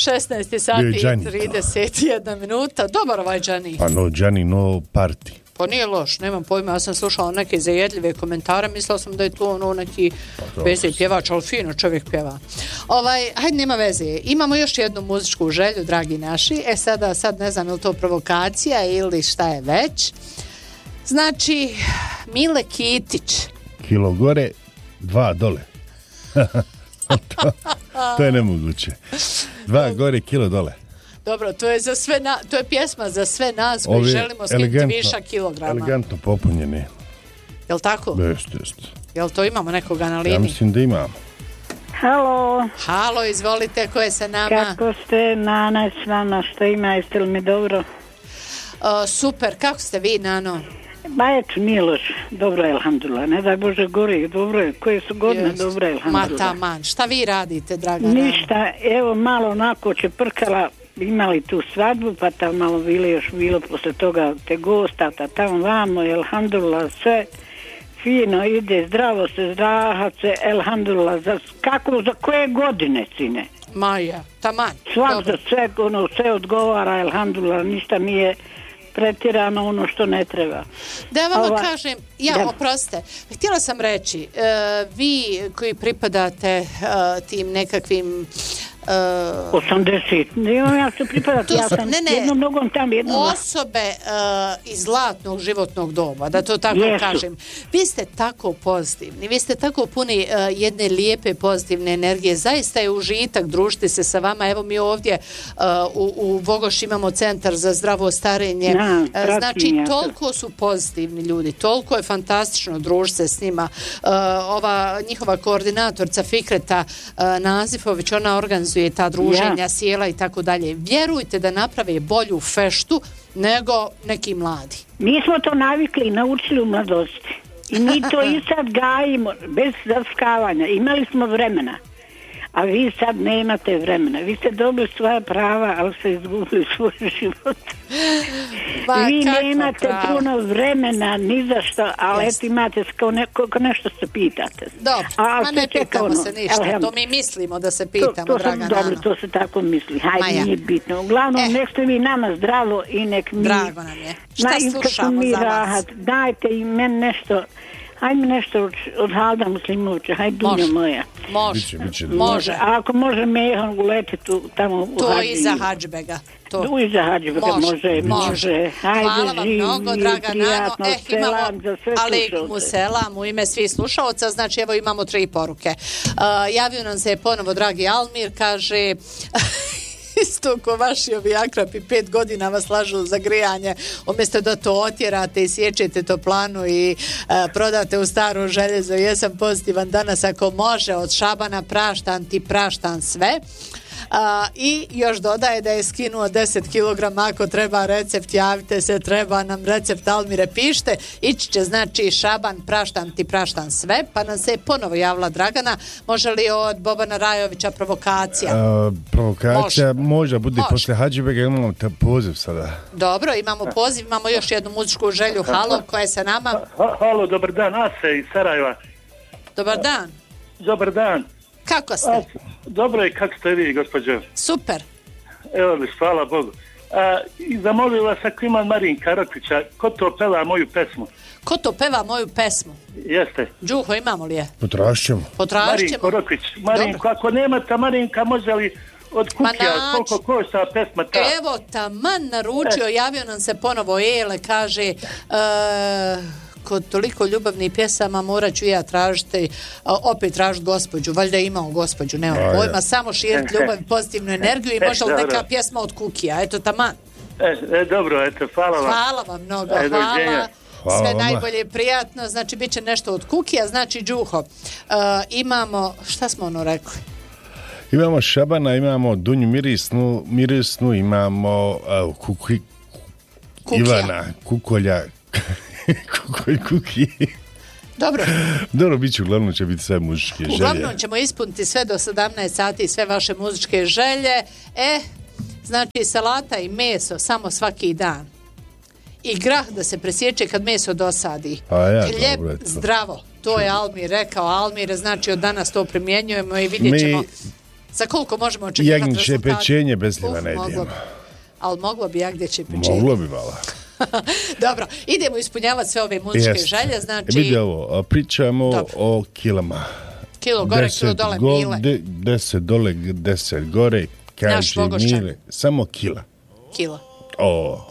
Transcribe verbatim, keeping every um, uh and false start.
šesnaest sati i trideset jedna minuta. Dobar ovaj Gianni. Pa no, Gianni, no party. Pa nije loš, nemam pojma, ja sam slušala neke zajedljive komentare, mislila sam da je to ono neki veseli pjevač, ali fino čovjek pjeva. Ovaj, hajde, nema veze, imamo još jednu muzičku želju, dragi naši, e sada, sad ne znam je li to provokacija ili šta je već. Znači, Mile Kitić. Kilo gore, dva dole. to, to je nemoguće. Dva gore, kilo dole. Dobro, to je za sve na, to je pjesma za sve nas koji Ovi želimo skinuti viša kilograma. Elegantno popunjeni. Jel tako? Jest, jest. Jel to imamo nekoga na liniji? Ja mislim da imamo. Halo. Halo, izvolite, ko je sa nama? Kako ste, Nana, s vama, što ima, jeste li mi dobro? Uh, super, kako ste vi, Nano? Ba eto, nije loš, dobro je, alhamdulillah, ne daj Bože gore, dobro je, koje su godine, yes. Dobro je, alhamdulillah. Ma taman, šta vi radite, draga Ništa, Nano? evo malo onako čeprkala, imali tu svadbu, pa tamo malo bili još bilo posle toga te gostata, tamo vamo, alhamdulillah, sve fino ide, zdravo se, zdrahat se, alhamdulillah, za, kako, za koje godine, sine? Maja, taman. Svak za sve, ono, sve odgovara, alhamdulillah, ništa nije pretjerano ono što ne treba. Da vam Ova, kažem, ja, da. oprostite, htjela sam reći, uh, vi koji pripadate uh, tim nekakvim Uh, osamdeset. Ne, ja se pripadati, ja sam ne, ne, jednom nogom tam, jednom... Osobe uh, iz zlatnog životnog doba, da to tako Jesu. Kažem. Vi ste tako pozitivni, vi ste tako puni uh, jedne lijepe pozitivne energije. Zaista je užitak družiti se sa vama. Evo mi ovdje uh, u, u Vogoš imamo centar za zdravo starenje. Na, uh, znači, toliko su pozitivni ljudi, toliko je fantastično družiti se s njima. Uh, ova njihova koordinatorca Fikreta uh, Nazifović, ona organizuje ta druženja, ja. Sjela i tako dalje. Vjerujte da naprave bolju feštu nego neki mladi. Mi smo to navikli i naučili u mladosti. I mi to i sad gajimo bez zaskavanja. Imali smo vremena. A vi sad nemate vremena. Vi ste dobili svoja prava, ali ste izgubili svoj život. Ba, vi nemate pravo? Puno vremena ni za što, ali eto imate kao, ne, kao nešto se pitate. Dobro, a ne pitamo ono, se ništa. Elhem. To mi mislimo da se pitamo, to, to draga sam, Nano. Dobro, to se tako misli. Hajde, nije bitno. Uglavnom, eh. nek ste vi nama zdravo i nek mi... Drago nam je. Šta na, slušamo mi za vas? Rahat. Dajte i meni nešto... Hajde nešto od, od Halda Muslimovića, hajde dunja moja. Može, biće, biće, može. A ako može Mehan uleti tu, tamo u to Hadži. To iza Hadžbega. To. Tu iza Hadžbega može, može. može. Hajde, hvala vam živ, mnogo, draga Nano. Eh, selam za sve alejkum selam u ime svih slušaoca. Znači, evo imamo tri poruke. Uh, javio nam se ponovo dragi Almir, kaže... Isto ko vaši ovi akrapi, pet godina vas lažu za grijanje, umjesto da to otjerate i sječete toplanu i a, prodate u staro željezo. Jesam pozitivan danas, ako može, od Šabana praštan ti praštan sve. A, i još dodaje da je skinuo deset kilograma. Ako treba recept, javite se, treba nam recept, Almire, pište. Ići će, znači, Šaban, praštan ti praštan sve. Pa nam se ponovo javila Dragana. Može li od Bobana Rajovića provokacija? Uh, provokacija može, može bude može. Posle Hadžibega imamo te poziv sada. Dobro, imamo poziv, imamo još jednu muzičku želju. Halo, ko je sa nama? Ha, halo, dobar dan, Ase iz Sarajeva. Dobar dan. Dobar dan. Kako ste? A, dobro je, kako ste vi, gospođo? Super. Evo li, hvala Bogu. A, i zamolio vas ako ima Marinka Rokvića, ko to peva moju pesmu? Ko to peva moju pesmu? Jeste. Đuho, imamo li je? Potrašćemo. Potrašćemo. Marinko Rokvić. Marinko, ako nemate Marinka, može li od kukija, koliko košta pesma ta? Evo, taman naručio, e. javio nam se ponovo Ele, kaže... Uh, kod toliko ljubavnih pjesama morat ću ja tražiti, opet tražiti gospođu, valjda imamo gospođu, nema pojma, samo širiti ljubav i pozitivnu energiju i možda li neka pjesma od Kukija, eto taman. E, e, dobro, eto, hvala vam. Hvala vam mnogo, e, hvala, hvala sve vama. Najbolje, prijatno, znači bit će nešto od Kukija, znači Đuho, uh, imamo, šta smo ono rekli? Imamo Šabana, imamo Dunju Mirisnu, Mirisnu, imamo uh, kuki, Ivana Kukolja, Kukolj Kuki. Dobro. Dobro, bit će, uglavnom će biti sve muzičke želje. Uglavnom ćemo ispuniti sve do sedamnaest sati, sve vaše muzičke želje. E, znači salata i meso samo svaki dan. I grah da se presječe kad meso dosadi. Ja, hljeb dobro, zdravo. To je Almir rekao. Almir, znači od danas to primjenjujemo i vidjet ćemo. Mi Za koliko možemo očekivati Jagnjeće rezultate? pečenje bez lima Uf, ne moglo jedemo. bi. Ali moglo bi jagnjeće pečenje. Moglo bi vala. Dobro, idemo ispunjavati sve ove muzičke Jest. želje, znači... Vidi ovo, a pričamo Dobro. o kilama. Kilo gore, kilo dole, go- mile. de- deset dole, deset gore, Naš kaže Vogošćan. mile. Samo kila. Kila. O,